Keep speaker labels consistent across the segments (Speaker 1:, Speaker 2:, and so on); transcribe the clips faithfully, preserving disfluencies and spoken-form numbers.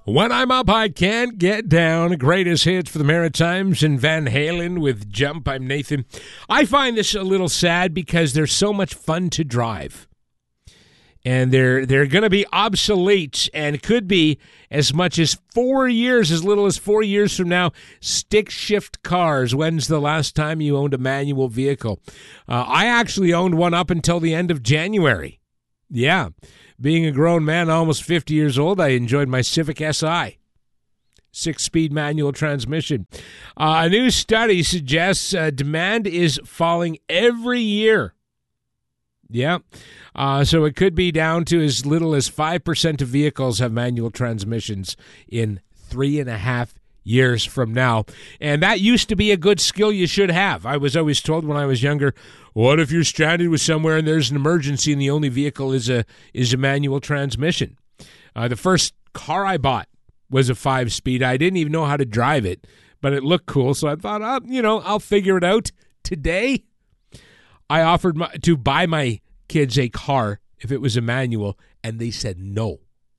Speaker 1: When I'm Up, I Can't Get Down. Greatest hits for the Maritimes and Van Halen with Jump. I'm Nathan. I find this a little sad because they're so much fun to drive. And they're they're going to be obsolete and could be as much as four years, as little as four years from now. Stick shift cars. When's the last time you owned a manual vehicle? Uh, I actually owned one up until the end of January. Yeah. Being a grown man, almost fifty years old, I enjoyed my Civic S I. Six-speed manual transmission. Uh, a new study suggests uh, demand is falling every year. Yeah. Uh, so it could be down to as little as five percent of vehicles have manual transmissions in three and a half years from now. And that used to be a good skill you should have. I was always told when I was younger, what if you're stranded with somewhere and there's an emergency and the only vehicle is a is a manual transmission? Uh, the first car I bought was a five-speed. I didn't even know how to drive it, but it looked cool, so I thought, oh, you know, I'll figure it out. Today, I offered my, to buy my kids a car if it was a manual, and they said no.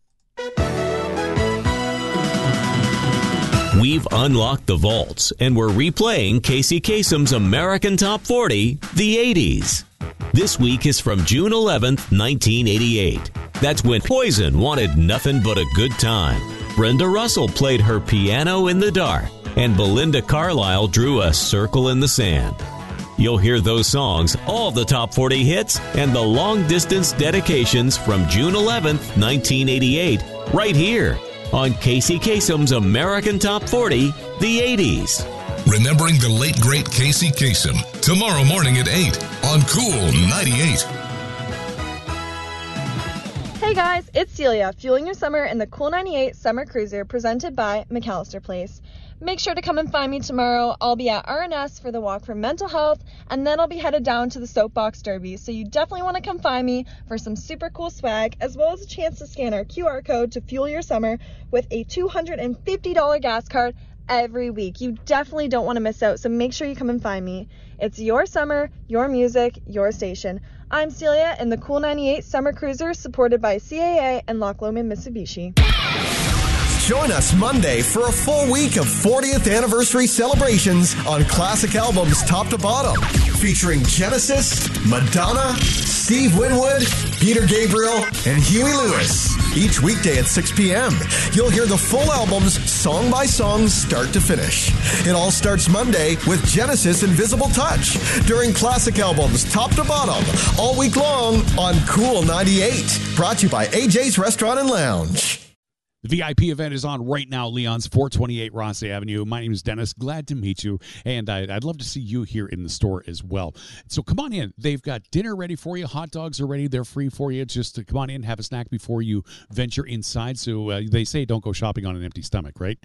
Speaker 2: We've unlocked the vaults, and we're replaying Casey Kasem's American Top forty, the eighties. This week is from June eleventh, nineteen eighty-eight. That's when Poison wanted nothing but a good time. Brenda Russell played her Piano in the Dark, and Belinda Carlisle drew a circle in the sand. You'll hear those songs, all the top forty hits, and the long-distance dedications from June eleventh, nineteen eighty-eight, right here on Casey Kasem's American Top forty, the eighties.
Speaker 3: Remembering the late, great Casey Kasem, tomorrow morning at eight on Cool ninety-eight.
Speaker 4: Hey guys, it's Celia, fueling your summer in the Cool ninety-eight Summer Cruiser presented by McAllister Place. Make sure to come and find me tomorrow. I'll be at R and S for the Walk for Mental Health, and then I'll be headed down to the Soapbox Derby. So you definitely want to come find me for some super cool swag, as well as a chance to scan our Q R code to fuel your summer with a two hundred fifty dollars gas card every week. You definitely don't want to miss out, so make sure you come and find me. It's your summer, your music, your station. I'm Celia in the Cool ninety-eight Summer Cruiser, supported by C A A and Loch Lomond Mitsubishi.
Speaker 5: Join us Monday for a full week of fortieth anniversary celebrations on classic albums top to bottom, featuring Genesis, Madonna, Steve Winwood, Peter Gabriel, and Huey Lewis. Each weekday at six p.m., you'll hear the full albums song by song, start to finish. It all starts Monday with Genesis Invisible Touch during classic albums top to bottom all week long on Cool ninety-eight. Brought to you by A J's Restaurant and Lounge.
Speaker 6: The V I P event is on right now, Leon's, four twenty-eight Rossley Avenue. My name is Dennis. Glad to meet you, and I'd, I'd love to see you here in the store as well. So come on in. They've got dinner ready for you. Hot dogs are ready. They're free for you. Just to come on in, have a snack before you venture inside. So uh, they say don't go shopping on an empty stomach, right?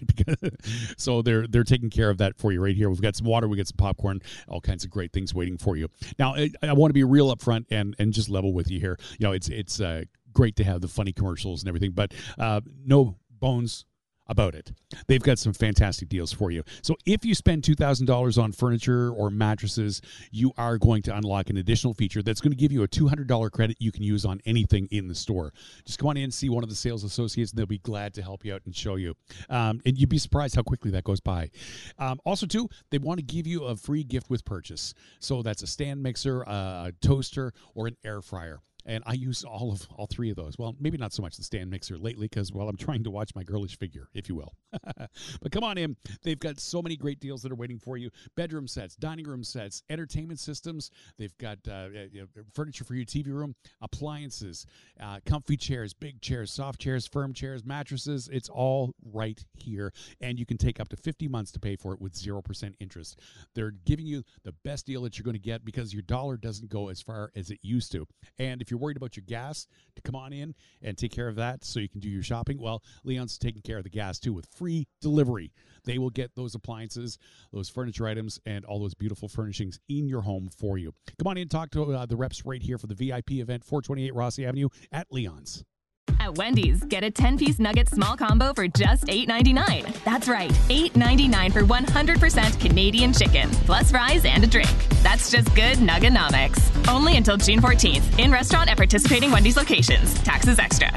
Speaker 6: So they're they're taking care of that for you right here. We've got some water. We've got some popcorn. All kinds of great things waiting for you. Now, I, I want to be real up front and, and just level with you here. You know, it's, it's uh, great to have the funny commercials and everything, but uh, no bones about it. They've got some fantastic deals for you. So if you spend two thousand dollars on furniture or mattresses, you are going to unlock an additional feature that's going to give you a two hundred dollars credit you can use on anything in the store. Just come on in and see one of the sales associates, and they'll be glad to help you out and show you. Um, and you'd be surprised how quickly that goes by. Um, also, too, they want to give you a free gift with purchase. So that's a stand mixer, a toaster, or an air fryer. And I use all of all three of those. Well, maybe not so much the stand mixer lately because, well, I'm trying to watch my girlish figure, if you will. But come on in. They've got so many great deals that are waiting for you. Bedroom sets, dining room sets, entertainment systems. They've got uh, you know, furniture for your T V room, appliances, uh, comfy chairs, big chairs, soft chairs, firm chairs, mattresses. It's all right here. And you can take up to fifty months to pay for it with zero percent interest. They're giving you the best deal that you're going to get because your dollar doesn't go as far as it used to. And if you're worried about your gas, to come on in and take care of that so you can do your shopping, well, Leon's taking care of the gas too with free delivery. They will get those appliances, those furniture items, and all those beautiful furnishings in your home for you. Come on in and talk to uh, the reps right here for the V I P event, four twenty-eight Rossley Avenue at Leon's.
Speaker 7: At Wendy's, get a ten-piece nugget small combo for just eight ninety-nine. That's right, eight ninety-nine for one hundred percent Canadian chicken, plus fries and a drink. That's just good Nuggenomics. Only until June fourteenth. In restaurant at participating Wendy's locations. Taxes extra.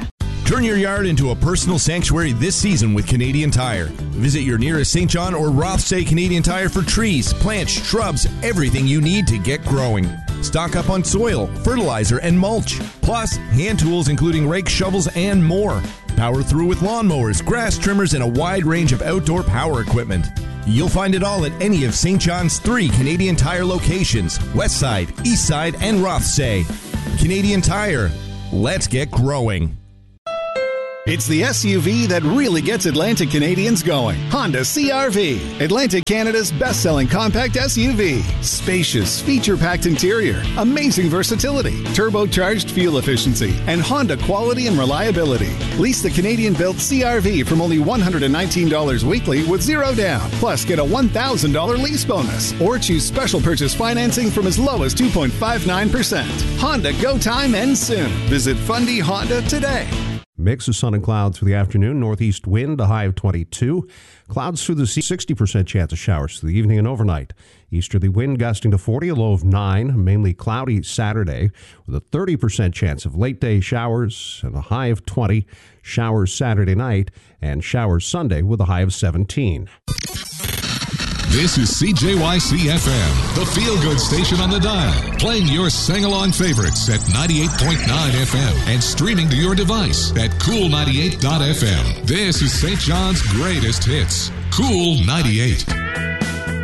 Speaker 8: Turn your yard into a personal sanctuary this season with Canadian Tire. Visit your nearest Saint John or Rothsay Canadian Tire for trees, plants, shrubs, everything you need to get growing. Stock up on soil, fertilizer, and mulch. Plus, hand tools including rakes, shovels, and more. Power through with lawnmowers, grass trimmers, and a wide range of outdoor power equipment. You'll find it all at any of Saint John's three Canadian Tire locations, Westside, Eastside, and Rothsay. Canadian Tire. Let's get growing.
Speaker 9: It's the S U V that really gets Atlantic Canadians going. Honda C R V, Atlantic Canada's best-selling compact S U V. Spacious, feature-packed interior, amazing versatility, turbocharged fuel efficiency, and Honda quality and reliability. Lease the Canadian-built C R V from only one hundred nineteen dollars weekly with zero down. Plus, get a one thousand dollars lease bonus. Or choose special purchase financing from as low as two point five nine percent. Honda Go Time ends soon. Visit Fundy Honda today.
Speaker 10: Mix of sun and clouds for the afternoon. Northeast wind, a high of twenty-two. Clouds through the sea, sixty percent chance of showers through the evening and overnight. Easterly wind gusting to forty, a low of nine. Mainly cloudy Saturday with a thirty percent chance of late-day showers and a high of twenty. Showers Saturday night and showers Sunday with a high of seventeen.
Speaker 3: This is C J Y C F M, the feel-good station on the dial, playing your sing-along favorites at ninety-eight point nine F M and streaming to your device at cool ninety-eight dot F M. This is Saint John's greatest hits, Cool ninety-eight.